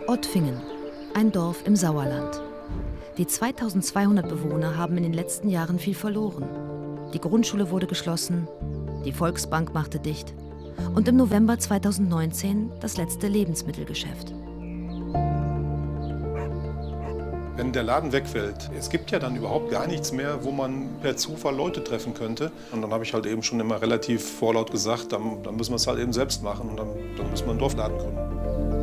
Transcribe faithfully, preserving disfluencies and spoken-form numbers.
Ottfingen, ein Dorf im Sauerland. Die zweitausendzweihundert Bewohner haben in den letzten Jahren viel verloren. Die Grundschule wurde geschlossen, die Volksbank machte dicht und im November zweitausendneunzehn das letzte Lebensmittelgeschäft. Wenn der Laden wegfällt, es gibt ja dann überhaupt gar nichts mehr, wo man per Zufall Leute treffen könnte. Und dann habe ich halt eben schon immer relativ vorlaut gesagt, dann, dann müssen wir es halt eben selbst machen und dann, dann müssen wir einen Dorfladen gründen.